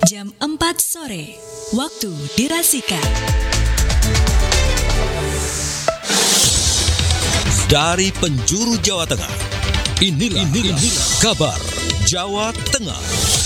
Jam 4 sore, waktu dirasika. Dari penjuru Jawa Tengah, inilah kabar Jawa Tengah.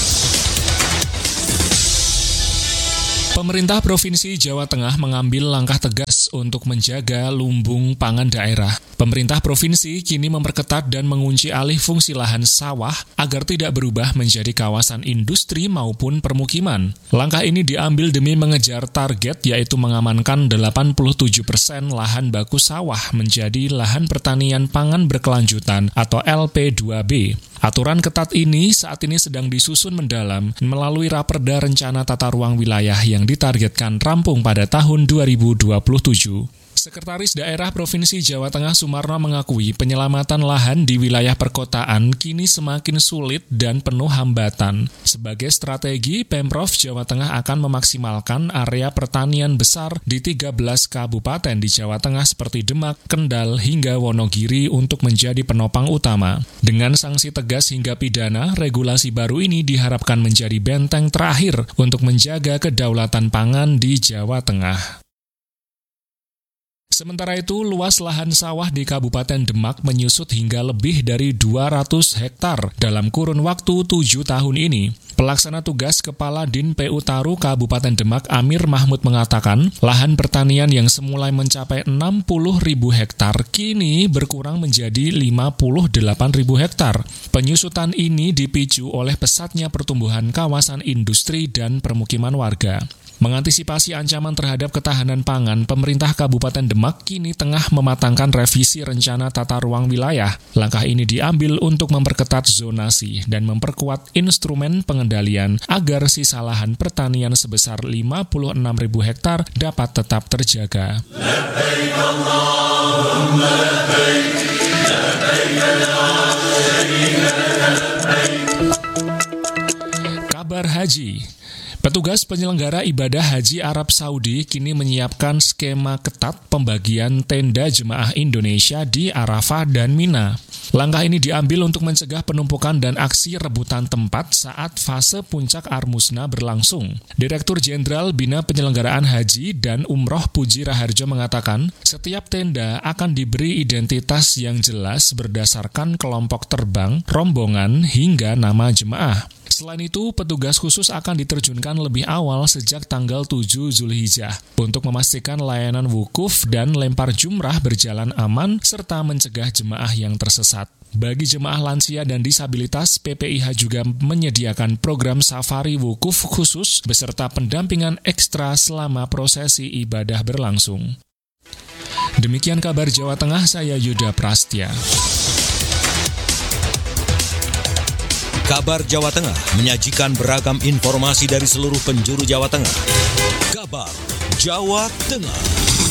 Pemerintah Provinsi Jawa Tengah mengambil langkah tegas untuk menjaga lumbung pangan daerah. Pemerintah provinsi kini memperketat dan mengunci alih fungsi lahan sawah agar tidak berubah menjadi kawasan industri maupun permukiman. Langkah ini diambil demi mengejar target, yaitu mengamankan 87% lahan baku sawah menjadi lahan pertanian pangan berkelanjutan atau LP2B. Aturan ketat ini saat ini sedang disusun mendalam melalui Raperda Rencana Tata Ruang Wilayah yang ditargetkan rampung pada tahun 2027. Sekretaris Daerah Provinsi Jawa Tengah Sumarno mengakui penyelamatan lahan di wilayah perkotaan kini semakin sulit dan penuh hambatan. Sebagai strategi, Pemprov Jawa Tengah akan memaksimalkan area pertanian besar di 13 kabupaten di Jawa Tengah seperti Demak, Kendal, hingga Wonogiri untuk menjadi penopang utama. Dengan sanksi tegas hingga pidana, regulasi baru ini diharapkan menjadi benteng terakhir untuk menjaga kedaulatan pangan di Jawa Tengah. Sementara itu, luas lahan sawah di Kabupaten Demak menyusut hingga lebih dari 200 hektar dalam kurun waktu 7 tahun ini. Pelaksana tugas Kepala Din PU Taru Kabupaten Demak Amir Mahmud mengatakan, lahan pertanian yang semula mencapai 60.000 hektar kini berkurang menjadi 58.000 hektar. Penyusutan ini dipicu oleh pesatnya pertumbuhan kawasan industri dan permukiman warga. Mengantisipasi ancaman terhadap ketahanan pangan, pemerintah Kabupaten Demak kini tengah mematangkan revisi rencana tata ruang wilayah. Langkah ini diambil untuk memperketat zonasi dan memperkuat instrumen pengendalian agar sisa lahan pertanian sebesar 56.000 hektar dapat tetap terjaga. Kabar haji. Petugas penyelenggara ibadah haji Arab Saudi kini menyiapkan skema ketat pembagian tenda jemaah Indonesia di Arafah dan Mina. Langkah ini diambil untuk mencegah penumpukan dan aksi rebutan tempat saat fase puncak Armusna berlangsung. Direktur Jenderal Bina Penyelenggaraan Haji dan Umroh Puji Raharjo mengatakan, setiap tenda akan diberi identitas yang jelas berdasarkan kelompok terbang, rombongan, hingga nama jemaah. Selain itu, petugas khusus akan diterjunkan lebih awal sejak tanggal 7 Zulhijjah untuk memastikan layanan wukuf dan lempar jumrah berjalan aman serta mencegah jemaah yang tersesat. Bagi jemaah lansia dan disabilitas, PPIH juga menyediakan program safari wukuf khusus beserta pendampingan ekstra selama prosesi ibadah berlangsung. Demikian kabar Jawa Tengah, saya Yuda Prastya. Kabar Jawa Tengah menyajikan beragam informasi dari seluruh penjuru Jawa Tengah. Kabar Jawa Tengah.